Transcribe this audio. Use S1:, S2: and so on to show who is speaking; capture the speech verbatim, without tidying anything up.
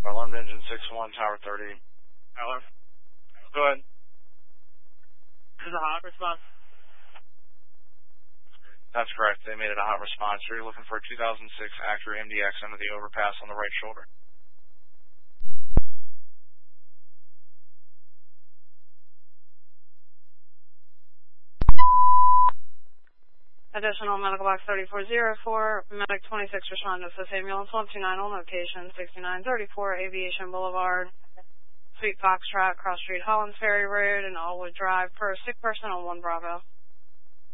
S1: Alarm engine six one, Tower thirty.
S2: Alarm. Go ahead. This is a hot response.
S1: That's correct. They made it a hot response. You're looking for a two thousand six Acura M D X under the overpass on the right shoulder.
S3: Additional medical box thirty-four oh four, medic twenty-six respond to assist ambulance one two nine on location, sixty-nine thirty-four Aviation Boulevard, Suite Foxtrot, Cross Street, Hollands Ferry Road, and Allwood Drive for a sick person on one Bravo.